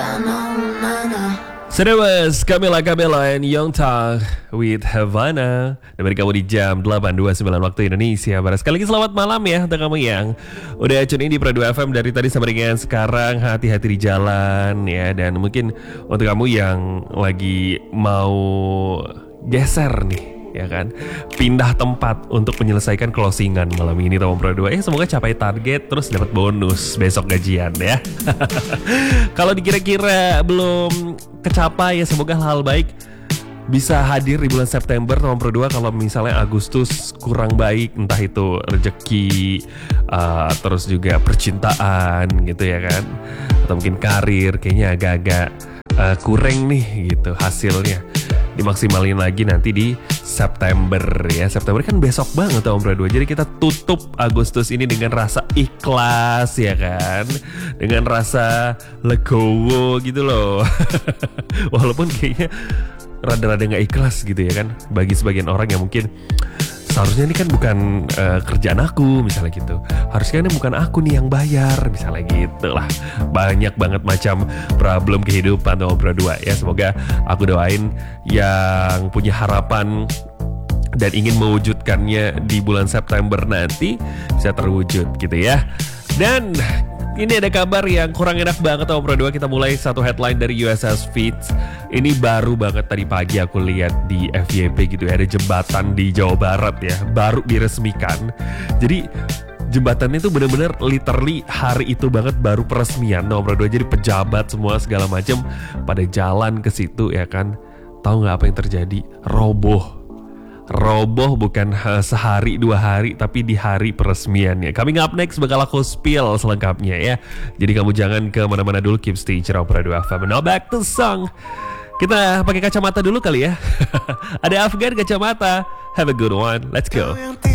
So that was Camila and Youngtang with Havana. Dari kamu di jam 8.29 waktu Indonesia Barat. Sekali lagi selamat malam ya untuk kamu yang udah tune in di Pro 2 FM dari tadi sampai dengan sekarang. Hati-hati di jalan ya. Dan mungkin untuk kamu yang lagi mau geser nih, ya kan, pindah tempat untuk menyelesaikan closingan malam ini Tamu Pro 2. Semoga capai target terus dapat bonus besok gajian ya. Kalau dikira-kira belum kecapai ya semoga hal baik bisa hadir di bulan September Tamu Pro 2. Kalau misalnya Agustus kurang baik, entah itu rezeki, terus juga percintaan gitu ya kan, atau mungkin karir kayaknya agak-agak kurang nih gitu hasilnya, dimaksimalin lagi nanti di September ya. September kan besok banget Tamu Pro 2. Jadi kita tutup Agustus ini dengan rasa ikhlas ya kan, dengan rasa legowo gitu loh. Walaupun kayaknya rada-rada gak ikhlas gitu ya kan, bagi sebagian orang yang mungkin seharusnya ini kan bukan kerjaan aku misalnya gitu, harusnya ini bukan aku nih yang bayar misalnya gitu lah. Banyak banget macam problem kehidupan Tamu Pro 2 ya. Semoga aku doain yang punya harapan dan ingin mewujudkannya di bulan September nanti bisa terwujud gitu ya. Dan ini ada kabar yang kurang enak banget Tamu Pro 2. Kita mulai satu headline dari USS Feeds. Ini baru banget tadi pagi aku lihat di FYP gitu ya, ada jembatan di Jawa Barat ya, baru diresmikan. Jadi jembatannya itu bener-bener literally hari itu banget baru peresmian Tamu Pro 2. Jadi pejabat semua segala macam pada jalan ke situ ya kan. Tahu nggak apa yang terjadi? Roboh bukan sehari 2 hari, tapi di hari peresmiannya. Coming up next bakal aku spill selengkapnya ya. Jadi kamu jangan kemana-mana dulu, keep stay Pro 2 FM. Now back to song. Kita pakai kacamata dulu kali ya. Ada Afgan kacamata. Have a good one, let's go.